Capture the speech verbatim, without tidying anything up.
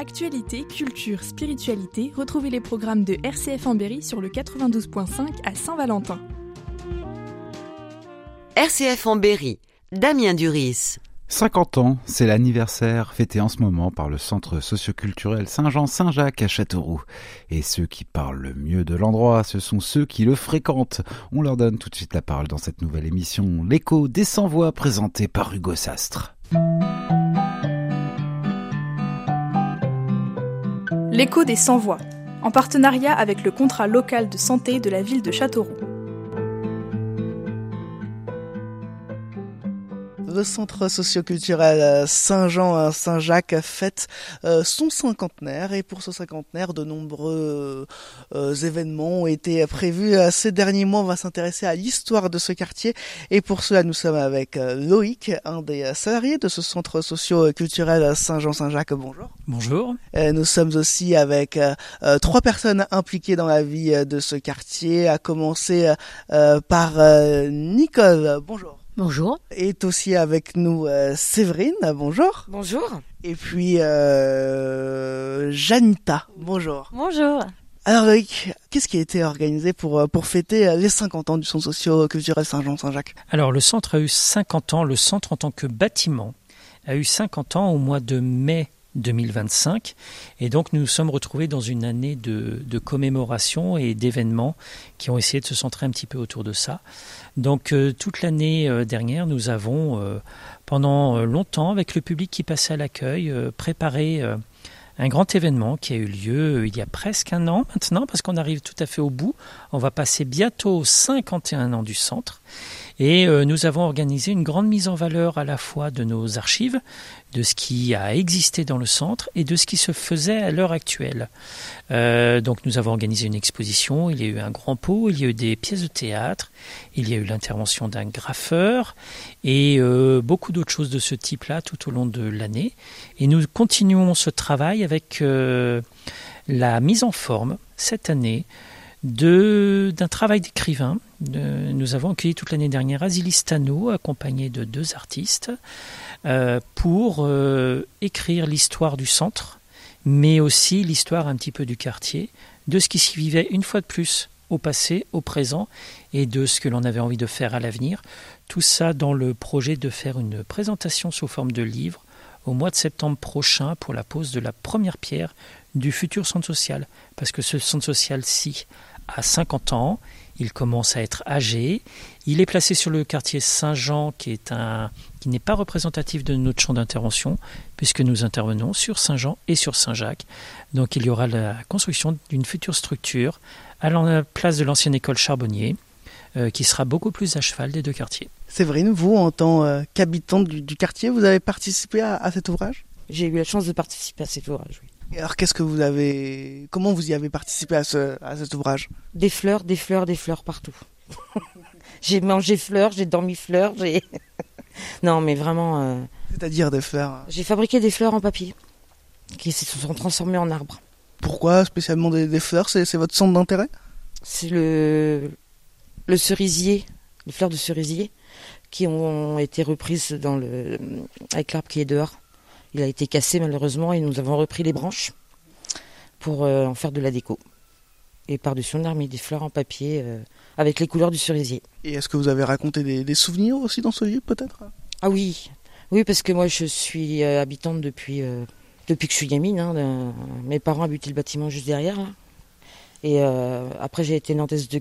Actualité, culture, spiritualité, retrouvez les programmes de R C F en Berry sur le quatre-vingt-douze point cinq à Saint-Valentin. R C F en Berry, Damien Duris. cinquante ans, c'est l'anniversaire fêté en ce moment par le centre socioculturel Saint-Jean-Saint-Jacques à Châteauroux. Et ceux qui parlent le mieux de l'endroit, ce sont ceux qui le fréquentent. On leur donne tout de suite la parole dans cette nouvelle émission, L'écho des sans-voix, présentée par Hugo Sastre. L'écho des sans-voix, en partenariat avec le contrat local de santé de la ville de Châteauroux. Le centre socioculturel Saint-Jean-Saint-Jacques fête euh, son cinquantenaire et pour ce cinquantenaire, de nombreux euh, événements ont été prévus. Ces derniers mois, on va s'intéresser à l'histoire de ce quartier et pour cela, nous sommes avec Loïc, un des salariés de ce centre socioculturel Saint-Jean-Saint-Jacques. Bonjour. Bonjour. Euh, nous sommes aussi avec euh, trois personnes impliquées dans la vie de ce quartier, à commencer euh, par euh, Nicole. Bonjour. Bonjour. Est aussi avec nous euh, Séverine, bonjour. Bonjour. Et puis euh, Janita, bonjour. Bonjour. Alors Loïc, qu'est-ce qui a été organisé pour, pour fêter les cinquante ans du centre socio-culturel Saint-Jean-Saint-Jacques ? Alors le centre a eu cinquante ans, le centre en tant que bâtiment a eu cinquante ans au mois de mai deux mille vingt-cinq et donc nous nous sommes retrouvés dans une année de, de commémoration et d'événements qui ont essayé de se centrer un petit peu autour de ça. Donc euh, toute l'année euh, dernière nous avons euh, pendant euh, longtemps avec le public qui passait à l'accueil euh, préparé euh, un grand événement qui a eu lieu euh, il y a presque un an maintenant parce qu'on arrive tout à fait au bout. On va passer bientôt cinquante et un ans du centre. Et euh, nous avons organisé une grande mise en valeur à la fois de nos archives, de ce qui a existé dans le centre et de ce qui se faisait à l'heure actuelle. Euh, donc nous avons organisé une exposition, il y a eu un grand pot, il y a eu des pièces de théâtre, il y a eu l'intervention d'un graffeur et euh, beaucoup d'autres choses de ce type-là tout au long de l'année. Et nous continuons ce travail avec euh, la mise en forme cette année De, d'un travail d'écrivain. De, nous avons accueilli toute l'année dernière Azilis Stano, accompagné de deux artistes, euh, pour euh, écrire l'histoire du centre, mais aussi l'histoire un petit peu du quartier, de ce qui s'y vivait une fois de plus au passé, au présent, et de ce que l'on avait envie de faire à l'avenir. Tout ça dans le projet de faire une présentation sous forme de livre au mois de septembre prochain pour la pose de la première pierre du futur centre social. Parce que ce centre social-ci a cinquante ans, il commence à être âgé, il est placé sur le quartier Saint-Jean qui est un, qui n'est pas représentatif de notre champ d'intervention puisque nous intervenons sur Saint-Jean et sur Saint-Jacques. Donc il y aura la construction d'une future structure à la place de l'ancienne école Charbonnier euh, qui sera beaucoup plus à cheval des deux quartiers. Séverine, vous en tant euh, qu'habitante du, du quartier, vous avez participé à, à cet ouvrage ? J'ai eu la chance de participer à cet ouvrage, oui. Et alors qu'est-ce que vous avez, comment vous y avez participé à, ce, à cet ouvrage ? Des fleurs, des fleurs, des fleurs partout. J'ai mangé fleurs, j'ai dormi fleurs, j'ai... non mais vraiment... Euh... C'est-à-dire des fleurs ? J'ai fabriqué des fleurs en papier qui se sont transformées en arbres. Pourquoi spécialement des, des fleurs ? c'est, c'est votre centre d'intérêt ? C'est le, le cerisier, les fleurs de cerisier qui ont été reprises dans le... avec l'arbre qui est dehors. Il a été cassé malheureusement et nous avons repris les branches pour euh, en faire de la déco. Et par-dessus, on a remis des fleurs en papier euh, avec les couleurs du cerisier. Et est-ce que vous avez raconté des, des souvenirs aussi dans ce livre peut-être ? Ah oui, oui parce que moi je suis euh, habitante depuis, euh, depuis que je suis gamine. Hein, de... Mes parents habitaient le bâtiment juste derrière. Là. Et euh, après j'ai été nantaise de